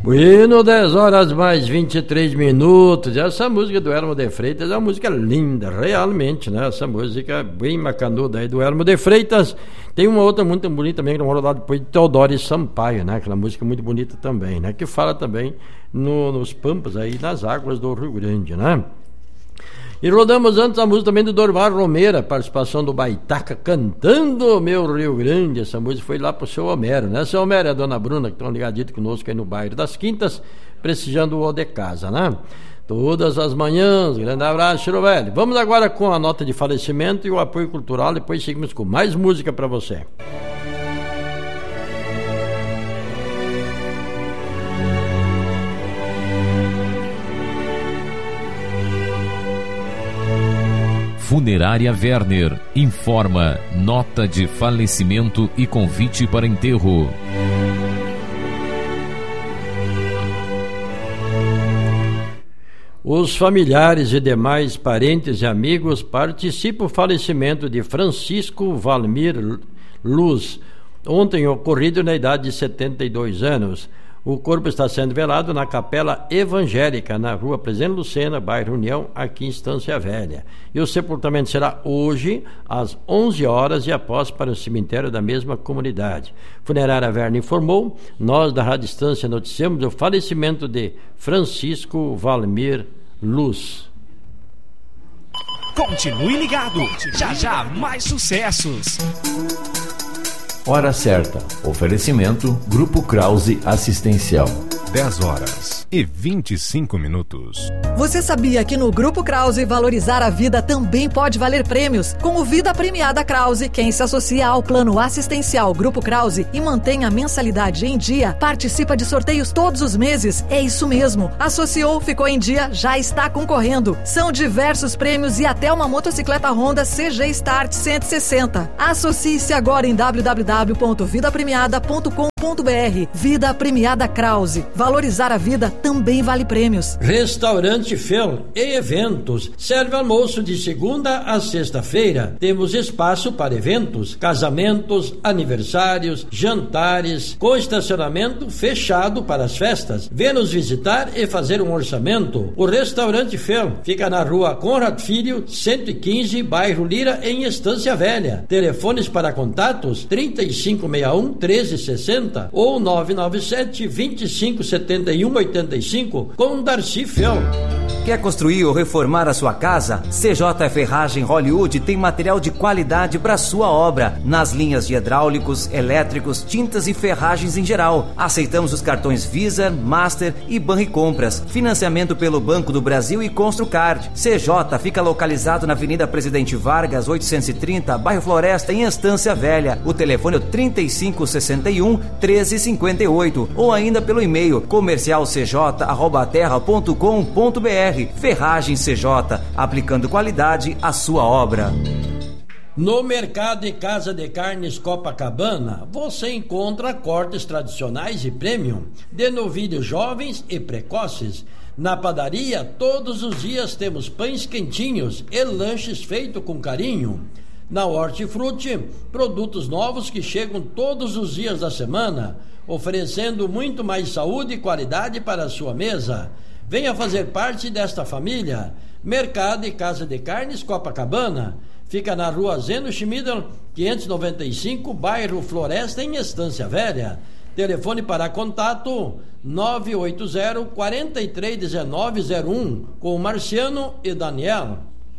Bueno, 10 horas mais 23 minutos. Essa música do Hermo de Freitas é uma música linda, realmente, né? Essa música bem macanuda aí do Hermo de Freitas. Tem uma outra muito bonita também, que namorou lá depois de Teodoro Sampaio, né? Aquela música muito bonita também, né? Que fala também nos pampas aí, nas águas do Rio Grande, né? E rodamos antes a música também do Dorval Romeira, participação do Baitaca, cantando Meu Rio Grande. Essa música foi lá pro seu Homero, né? Seu Homero e a dona Bruna, que estão ligadinhos conosco aí no bairro das Quintas, prestigiando o de casa, né? Todas as manhãs, grande abraço, Chiro Velho. Vamos agora com a nota de falecimento e o apoio cultural, depois seguimos com mais música para você. Funerária Werner informa nota de falecimento e convite para enterro. Os familiares e demais parentes e amigos participam do falecimento de Francisco Valmir Luz, ontem ocorrido na idade de 72 anos. O corpo está sendo velado na Capela Evangélica, na rua Presidente Lucena, bairro União, aqui em Estância Velha. E o sepultamento será hoje, às 11 horas, e após para o cemitério da mesma comunidade. Funerária Werner informou, nós da Rádio Estância noticiamos o falecimento de Francisco Valmir Luz. Continue ligado, já mais sucessos. Hora certa. Oferecimento Grupo Krause Assistencial. 10 horas e 25 minutos. Você sabia que no Grupo Krause valorizar a vida também pode valer prêmios? Com o Vida Premiada Krause, quem se associa ao plano assistencial Grupo Krause e mantém a mensalidade em dia, participa de sorteios todos os meses. É isso mesmo. Associou, ficou em dia, já está concorrendo. São diversos prêmios e até uma motocicleta Honda CG Start 160. Associe-se agora em www.vidapremiada.com.br. Vida Premiada Krause. Valorizar a vida também vale prêmios. Restaurante Fel e Eventos. Serve almoço de segunda a sexta-feira. Temos espaço para eventos, casamentos, aniversários, jantares, com estacionamento fechado para as festas. Venha nos visitar e fazer um orçamento. O Restaurante Fel fica na rua Conrad Filho, 115, bairro Lira, em Estância Velha. Telefones para contatos 3561-1360 ou 997-2571-85 com Darcy Fel. Quer construir ou reformar a sua casa? CJ Ferragem Hollywood tem material de qualidade para sua obra, nas linhas de hidráulicos, elétricos, tintas e ferragens em geral. Aceitamos os cartões Visa, Master e Banricompras. Financiamento pelo Banco do Brasil e Construcard. CJ fica localizado na Avenida Presidente Vargas, 830, bairro Floresta, em Estância Velha. O telefone é 3561-1358 ou ainda pelo e-mail comercialcj@terra.com.br. Ferragem CJ, aplicando qualidade à sua obra. No Mercado e Casa de Carnes Copacabana, você encontra cortes tradicionais e premium, de novilhos jovens e precoces. Na padaria, todos os dias temos pães quentinhos e lanches feitos com carinho. Na Hortifruti, produtos novos que chegam todos os dias da semana, oferecendo muito mais saúde e qualidade para a sua mesa. Venha fazer parte desta família. Mercado e Casa de Carnes Copacabana. Fica na rua Zeno Schmidl, 595, bairro Floresta, em Estância Velha. Telefone para contato 980-431901 com Marciano e Daniel.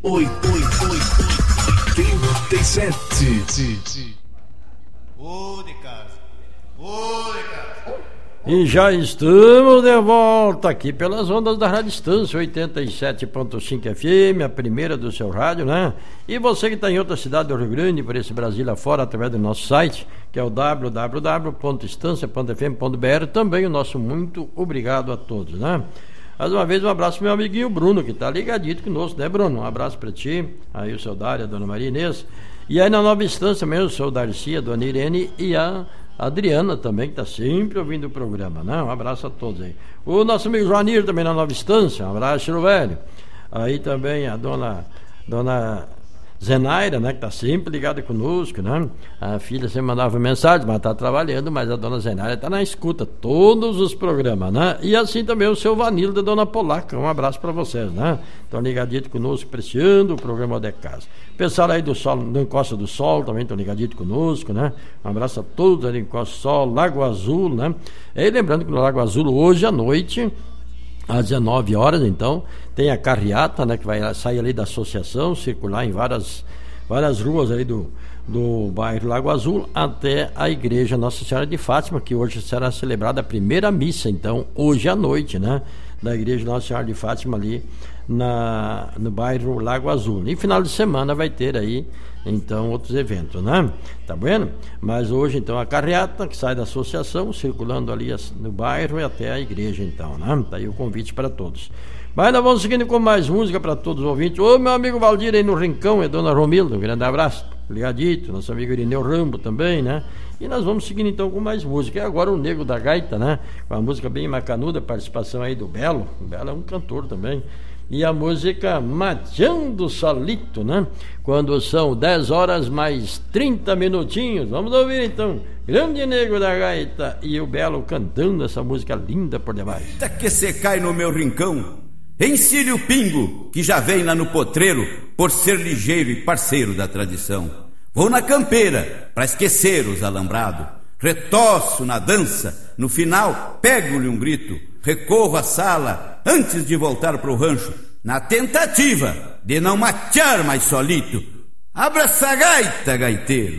87. Ô de casa. Ô de casa. E já estamos de volta aqui pelas ondas da Rádio Estância 87.5 FM, a primeira do seu rádio, né? E você que está em outra cidade do Rio Grande, por esse Brasil afora, através do nosso site, que é o www.estancia.fm.br, também o nosso muito obrigado a todos, né? Mais uma vez, um abraço pro meu amiguinho Bruno, que está ligadito conosco, né, Bruno? Um abraço para ti, aí o seu Dário, a dona Maria Inês. E aí na Nova Estância mesmo, o seu Darcy, a dona Irene e a Adriana também, que está sempre ouvindo o programa, né? Um abraço a todos aí. O nosso amigo Joanir também na Nova Estância, um abraço, Chiro Velho. Aí também a dona Zenaira, né, que está sempre ligada conosco, né? A filha sempre mandava mensagem, mas está trabalhando, mas a dona Zenaira está na escuta, todos os programas, né? E assim também o seu Vanilo da dona Polaca, um abraço para vocês, né? Estão ligadinhos conosco, prestigiando o programa de casa. Pessoal aí do Sol, da Encosta do Sol, também estão ligadinhos conosco, né? Um abraço a todos ali, Encosta do Sol, Lago Azul, né? E lembrando que no Lago Azul, hoje à noite, às 19 horas, então, tem a carreata, né, que vai sair ali da associação, circular em várias ruas ali do bairro Lago Azul até a igreja Nossa Senhora de Fátima, que hoje será celebrada a primeira missa, então, hoje à noite, né, da igreja Nossa Senhora de Fátima ali no bairro Lago Azul. E final de semana vai ter aí, então, outros eventos, né? Tá vendo? Mas hoje, então, a carreata que sai da associação, circulando ali no bairro e até a igreja, então, né? Tá aí o convite para todos. Mas nós vamos seguindo com mais música para todos os ouvintes. Ô, meu amigo Valdir aí no Rincão, é Dona Romilda, um grande abraço. Ligadito, nosso amigo Irineu Rambo também, né? E nós vamos seguindo então com mais música. E agora o Nego da Gaita, né? Com a música bem macanuda, participação aí do Belo. O Belo é um cantor também. E a música Mateando Solito, né? Quando são 10 horas mais 30 minutinhos. Vamos ouvir então Grande Nego da Gaita e o Belo cantando essa música linda por debaixo. Até que cê cai no meu rincão, ensine o pingo que já vem lá no potreiro, por ser ligeiro e parceiro da tradição. Vou na campeira pra esquecer os alambrados, retoço na dança, no final pego-lhe um grito, recorro à sala antes de voltar pro rancho, na tentativa de não matear mais solito. Abra essa gaita, gaiteiro.